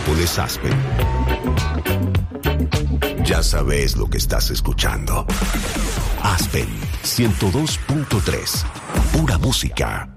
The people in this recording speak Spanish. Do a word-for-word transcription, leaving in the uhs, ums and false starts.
Metrópolis Aspen. Ya sabes lo que estás escuchando. Aspen ciento dos punto tres. Pura música.